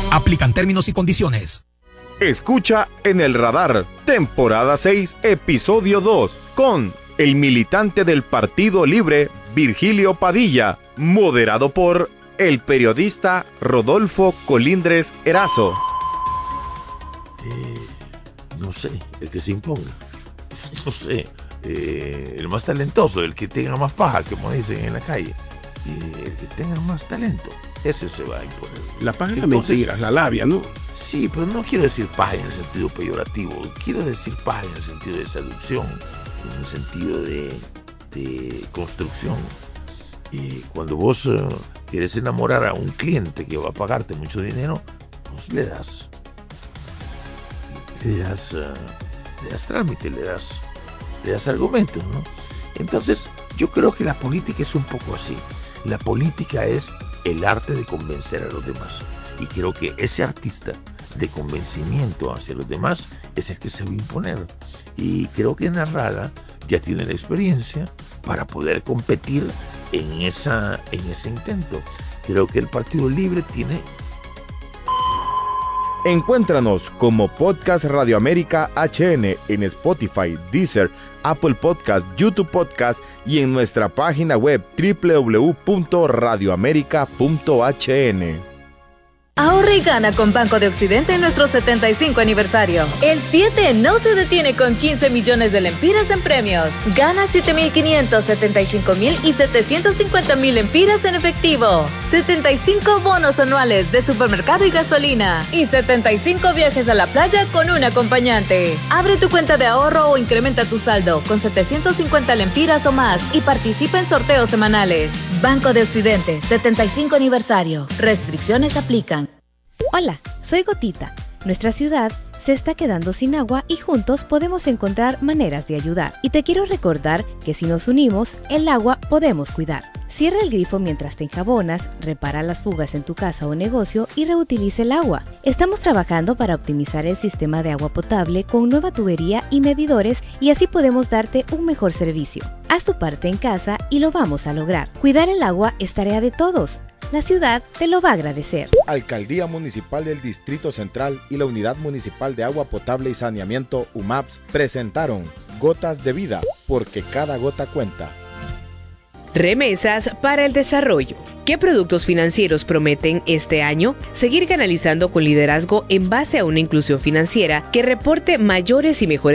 Aplican términos y condiciones. Escucha En el Radar, temporada 6, episodio 2, con el militante del Partido Libre, Virgilio Padilla, moderado por el periodista Rodolfo Colindres Erazo. No sé, el que se imponga. No sé, el más talentoso, el que tenga más paja, como dicen en la calle. El que tenga más talento, ese se va a imponer. La paja es la mentira, la labia, ¿no? Sí, pero no quiero decir paja en el sentido peyorativo, quiero decir paja en el sentido de seducción, en un sentido de construcción. Y cuando vos quieres enamorar a un cliente que va a pagarte mucho dinero, pues le das trámite, le das argumentos, ¿no? Entonces, yo creo que la política es un poco así. La política es el arte de convencer a los demás. Y creo que ese artista de convencimiento hacia los demás es el que se va a imponer. Y creo que Narrala ya tiene la experiencia para poder competir en ese intento. Creo que el Partido Libre tiene... Encuéntranos como Podcast Radio América HN en Spotify, Deezer, Apple Podcast, YouTube Podcast y en nuestra página web www.radioamerica.hn. Ahorra y gana con Banco de Occidente en nuestro 75 aniversario. El 7 no se detiene con 15 millones de lempiras en premios. Gana 7.500, 75.000 y 750.000 lempiras en efectivo. 75 bonos anuales de supermercado y gasolina. Y 75 viajes a la playa con un acompañante. Abre tu cuenta de ahorro o incrementa tu saldo con 750 lempiras o más y participa en sorteos semanales. Banco de Occidente, 75 aniversario. Restricciones aplican. Hola, soy Gotita. Nuestra ciudad se está quedando sin agua y juntos podemos encontrar maneras de ayudar. Y te quiero recordar que si nos unimos, el agua podemos cuidar. Cierra el grifo mientras te enjabonas, repara las fugas en tu casa o negocio y reutiliza el agua. Estamos trabajando para optimizar el sistema de agua potable con nueva tubería y medidores y así podemos darte un mejor servicio. Haz tu parte en casa y lo vamos a lograr. Cuidar el agua es tarea de todos. La ciudad te lo va a agradecer. Alcaldía Municipal del Distrito Central y la Unidad Municipal de Agua Potable y Saneamiento UMAPS presentaron Gotas de Vida, porque cada gota cuenta. Remesas para el desarrollo. ¿Qué productos financieros prometen este año? Seguir canalizando con liderazgo en base a una inclusión financiera que reporte mayores y mejores